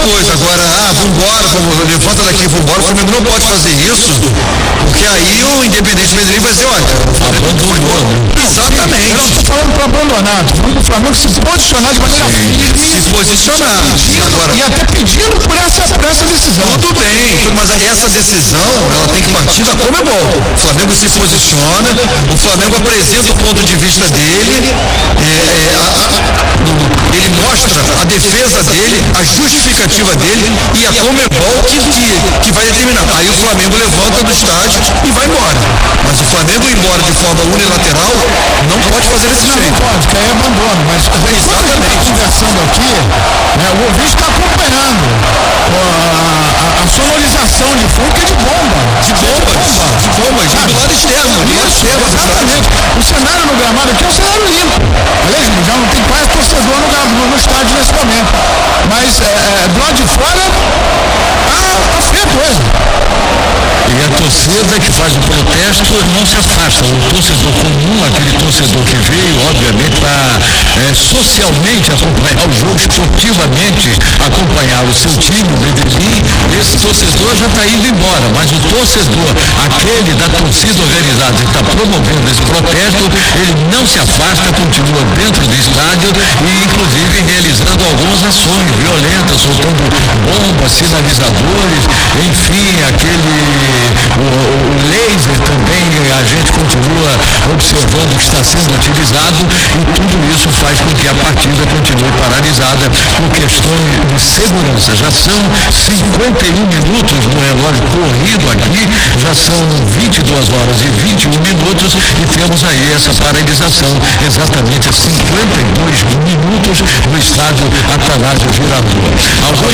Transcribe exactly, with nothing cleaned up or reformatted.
coisa. Agora, ah, vambora, vamos, levanta daqui, vambora. O Flamengo não pode fazer isso, porque aí o Independente Medellín vai dizer, olha, o Flamengo abandonou. Exatamente. Eu não estou falando para abandonar, estou falando para o Flamengo se posicionar de maneira firme. Se posicionar. Agora, e até pedindo por essa, por essa decisão. Tudo bem, mas essa decisão, ela tem que partir da Conmebol. O Flamengo se posiciona, o Flamengo apresenta o ponto de vista dele, é, é, a, a, ele mostra a defesa dele, a justificativa dele e a Conmebol que, que, que vai determinar. Aí o Flamengo levanta do estádio e vai embora. Mas o Flamengo ir embora de forma unilateral não pode fazer desse não, jeito. Não pode, que aí é abandono. Mas exatamente conversando aqui, né, o ouvinte está acompanhando a, a, a sonorização de fundo que é de bomba. De bombas, de bombas, de do lado externo. Do lado externo, exatamente. O cenário no gramado aqui é um cenário limpo. Aliás, já não tem quase torcedor no, no, no estádio nesse momento. Mas é, é, do lado de fora, tá, tá feia a coisa. E a torcida que faz o protesto não se afasta. O torcedor comum, aquele torcedor que veio, obviamente, para é, socialmente acompanhar o jogo, esportivamente acompanhar o seu time, o Medellín, esse torcedor já está indo embora. Mas o torcedor, aquele da torcida organizada que está promovendo esse protesto, ele não se afasta, continua dentro do estádio e, inclusive, realizando algumas ações violentas, soltando bombas, sinalizadores, enfim, aquele. O, o laser também, a gente continua observando que está sendo utilizado e tudo isso faz com que a partida continue paralisada por questões de segurança. Já são cinquenta e um minutos no relógio corrido aqui, já são vinte e duas horas e vinte e um minutos e temos aí essa paralisação exatamente a cinquenta e dois minutos no estádio Atanásio Girardot. Alguns